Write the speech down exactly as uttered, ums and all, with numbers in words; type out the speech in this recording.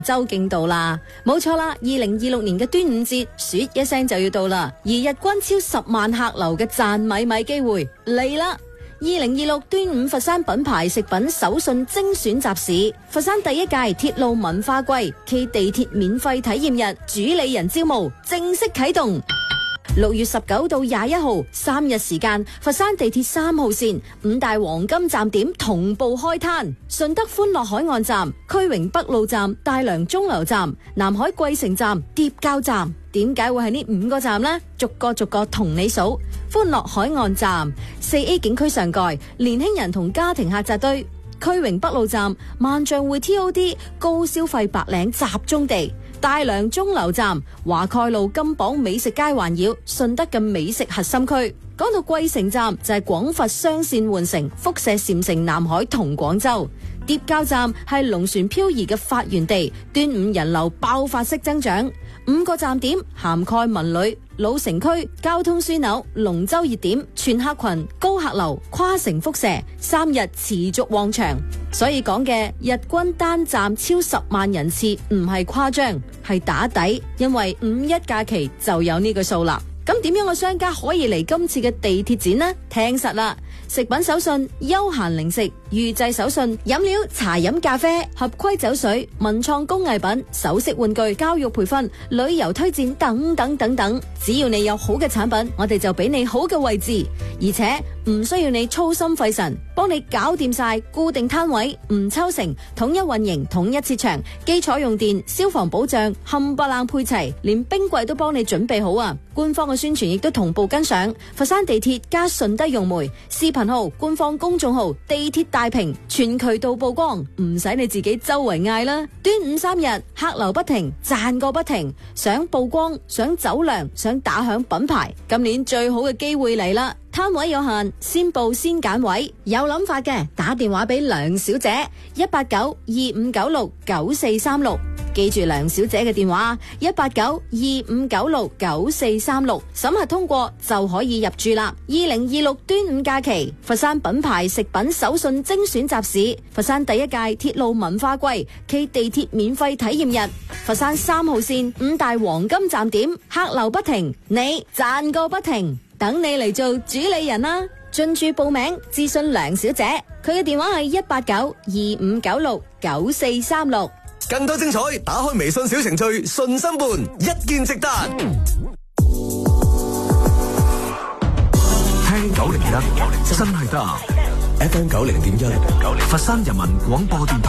州競渡啦，冇錯啦！二零二六年嘅端午節，說一聲就要到啦，而日均超十萬客流嘅賺米米機會嚟啦！二零二六端午佛山品牌食品手信精選集市，佛山第一屆鐵路文化季暨地鐵免費體驗日主理人招募正式啟動。六月十九到廿一號三日時間，佛山地鐵三號線五大黃金站點同步開攤，順德歡樂海岸站、區榮北路站、大良鐘樓站、南海桂城站、疊交站。點解會係呢五個站呢？逐個逐個同你數。歡樂海岸站四 A 景區上蓋，年輕人同家庭客扎堆。區榮北路站萬象匯 T O D 高消費白領集中地。大良鐘樓站華蓋路金榜美食街環繞，順德嘅美食核心區。講到桂城站就係廣佛雙線換乘，輻射禪城、南海同廣州。疊交站係龍船漂移嘅發源地，端午人流爆發式增長。五個站點涵蓋文旅、老城區、交通樞紐、龍舟熱點、全客群、高客流、跨城輻射，三日持續旺場。所以講嘅日均單站超十萬人次唔係誇張，係打底，因為五一假期就有呢個數啦。咁點樣嘅商家可以嚟今次嘅地鐵展呢？聽實啦，食品手信、休閒零食、預製手信、飲料、茶飲咖啡、合規酒水、文創工藝品、首飾玩具、教育培訓、旅遊推薦等等等等，只要你有好嘅產品，我哋就俾你好嘅位置，而且唔需要你操心費神，幫你搞掂晒固定攤位，唔抽成，統一運營，統一設場，基礎用電、消防保障冚唪唥配齊，連冰櫃都幫你準備好啊！官方嘅宣傳亦都同步跟上，佛山地鐵加順德融媒視頻號、官方公眾號、地鐵大屏全渠道曝光，唔使你自己周圍嗌啦。端午三日客流不停，賺個不停，想曝光、想走量、想打響品牌，今年最好嘅機會嚟啦！攤位有限，先報先揀位，有諗法嘅打電話俾梁小姐一八九二五九六九四三六，記住梁小姐嘅電話一八九二五九六九四三六，審核通過就可以入住啦。二零二六端午假期，佛山品牌食品手信精選集市，佛山第一屆鐵路文化季暨地鐵免費體驗日，佛山三號線五大黃金站點客流不停，你賺個不停。等你嚟做主理人啦！進駐報名諮詢梁小姐，佢嘅電話係一八九二五九六九四三六。 更多精彩，打開微信小程序信心伴，一見即得。聽九零一真係得 ，F M 九零點一，佛山人民廣播電台。